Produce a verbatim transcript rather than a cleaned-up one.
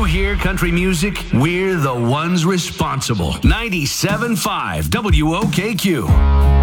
you hear country music, we're the ones responsible. ninety-seven point five W O K Q.